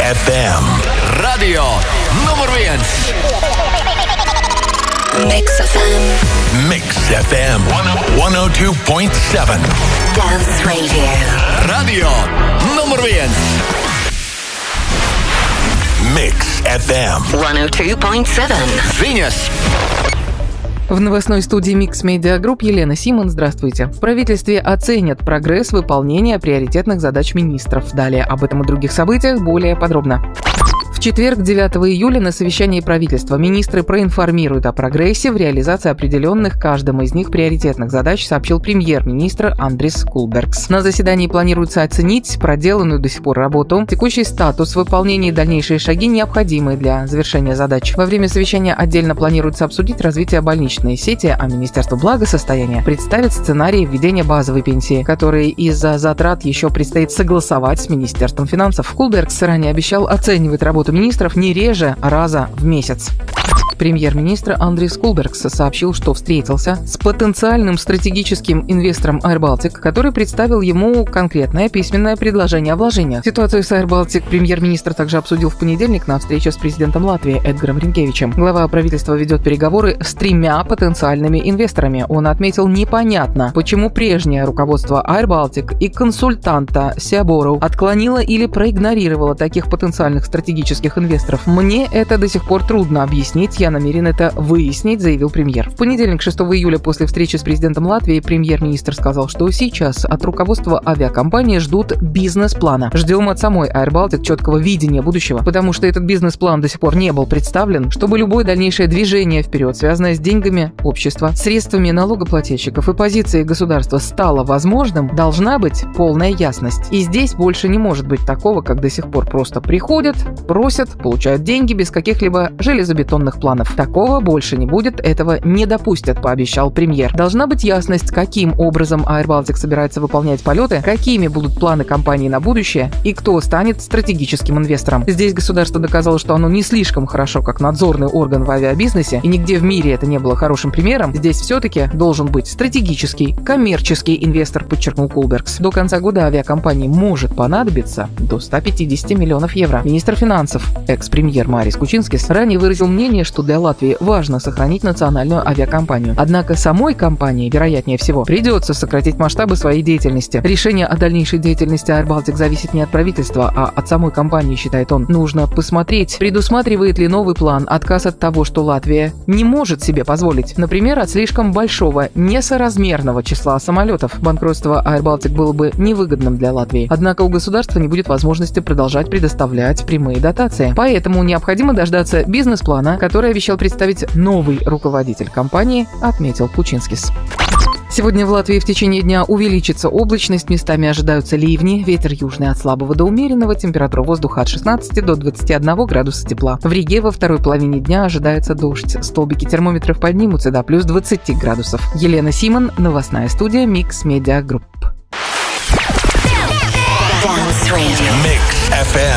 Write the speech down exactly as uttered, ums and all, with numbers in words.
эф эм. Radio nummer viens. Mix эф эм. Mix эф эм сто два целых семь. Dance Radio. Radio nummer viens. Mix эф эм сто два целых семь. Ziņas. В новостной студии Mix Media Group Елена Симон. Здравствуйте. В правительстве оценят прогресс выполнения приоритетных задач министров. Далее об этом и других событиях более подробно. В четверг, девятого июля, на совещании правительства министры проинформируют о прогрессе в реализации определенных каждым из них приоритетных задач, сообщил премьер-министр Андрис Кулбергс. На заседании планируется оценить проделанную до сих пор работу, текущий статус выполнения и дальнейшие шаги, необходимые для завершения задач. Во время совещания отдельно планируется обсудить развитие больничной сети, а Министерство благосостояния представит сценарий введения базовой пенсии, которые из-за затрат еще предстоит согласовать с Министерством финансов. Кулбергс ранее обещал оценивать работу министров не реже раза в месяц. Премьер-министр Андрис Кулбергс сообщил, что встретился с потенциальным стратегическим инвестором Air Baltic, который представил ему конкретное письменное предложение о вложениях. Ситуацию с Air Baltic премьер-министр также обсудил в понедельник на встрече с президентом Латвии Эдгаром Ринкевичем. Глава правительства ведет переговоры с тремя потенциальными инвесторами. Он отметил: непонятно, почему прежнее руководство Air Baltic и консультанта Сиабору отклонило или проигнорировало таких потенциальных стратегических инвесторов. Мне это до сих пор трудно объяснить. Я намерен это выяснить, заявил премьер. В понедельник, шестого июля, после встречи с президентом Латвии, премьер-министр сказал, что сейчас от руководства авиакомпании ждут бизнес-плана. Ждем от самой Air Baltic четкого видения будущего, потому что этот бизнес-план до сих пор не был представлен, чтобы любое дальнейшее движение вперед, связанное с деньгами общества, средствами налогоплательщиков и позицией государства, стало возможным, должна быть полная ясность. И здесь больше не может быть такого, как до сих пор просто приходят, просят, получают деньги без каких-либо железобетонных планов. Такого больше не будет, этого не допустят, пообещал премьер. Должна быть ясность, каким образом Air Baltic собирается выполнять полеты, какими будут планы компании на будущее и кто станет стратегическим инвестором. Здесь государство доказало, что оно не слишком хорошо, как надзорный орган в авиабизнесе, и нигде в мире это не было хорошим примером. Здесь все-таки должен быть стратегический, коммерческий инвестор, подчеркнул Кулбергс. До конца года авиакомпании может понадобиться до ста пятидесяти миллионов евро. Министр финансов, экс-премьер Марис Кучинскис, ранее выразил мнение, что для Латвии важно сохранить национальную авиакомпанию. Однако самой компании, вероятнее всего, придется сократить масштабы своей деятельности. Решение о дальнейшей деятельности Air Baltic зависит не от правительства, а от самой компании, считает он. Нужно посмотреть, предусматривает ли новый план отказ от того, что Латвия не может себе позволить. Например, от слишком большого, несоразмерного числа самолетов. Банкротство Air Baltic было бы невыгодным для Латвии. Однако у государства не будет возможности продолжать предоставлять прямые дотации. Поэтому необходимо дождаться бизнес-плана, который обещал представить новый руководитель компании, отметил Кучинскис. Сегодня в Латвии в течение дня увеличится облачность, местами ожидаются ливни, ветер южный от слабого до умеренного, температура воздуха от шестнадцати до двадцати одного градуса тепла. В Риге во второй половине дня ожидается дождь. Столбики термометров поднимутся до плюс двадцати градусов. Елена Симон, новостная студия Mix Media Group. Mix эф эм.